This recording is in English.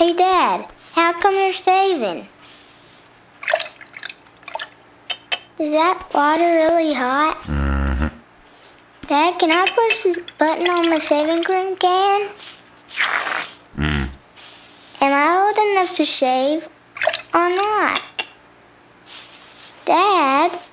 Hey, Dad, how come you're shaving? Is that water really hot? Dad, can I push this button on the shaving cream can? Am I old enough to shave or not? Dad?